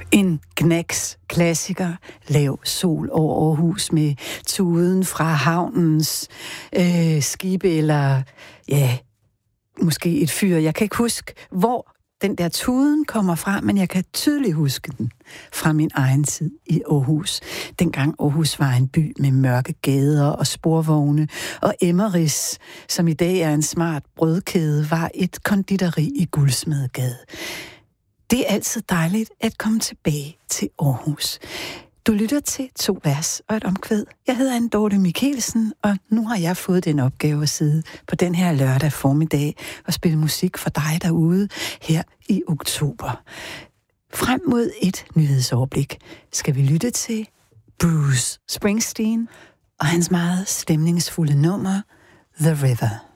En Gnags-klassiker, Lav sol over Aarhus med tuden fra havnens skibe, eller ja, måske et fyr. Jeg kan ikke huske, hvor den der tuden kommer fra, men jeg kan tydeligt huske den fra min egen tid i Aarhus. Dengang Aarhus var en by med mørke gader og sporvogne, og Emmerys, som i dag er en smart brødkæde, var et konditori i Guldsmedegade. Det er altid dejligt at komme tilbage til Aarhus. Du lytter til 2 vers og et omkvæd. Jeg hedder Anne Dorte Michelsen, og nu har jeg fået den opgave at sidde på den her lørdag formiddag og spille musik for dig derude her i oktober. Frem mod et nyhedsoverblik skal vi lytte til Bruce Springsteen og hans meget stemningsfulde nummer The River.